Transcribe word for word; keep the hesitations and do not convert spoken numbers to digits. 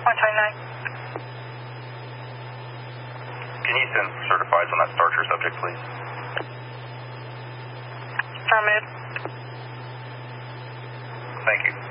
one twenty-nine. Can you send certifieds on that Starcher subject, please? Affirmative. Thank you.